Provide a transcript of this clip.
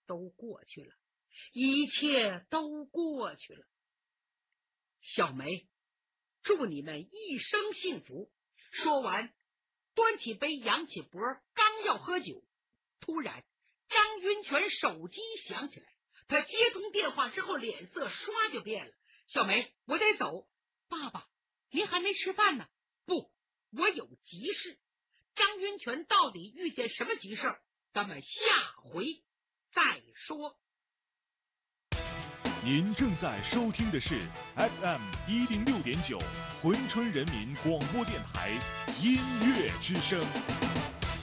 都过去了，一切都过去了。小梅，祝你们一生幸福。说完，端起杯，扬起脖，刚要喝酒，突然张云泉手机响起来，他接通电话之后，脸色唰就变了。小梅，我得走。爸爸，您还没吃饭呢。不，我有急事。张云泉到底遇见什么急事？咱们下回再说。 您正在收听的是 FM106.9 珲春人民广播电台音乐之声。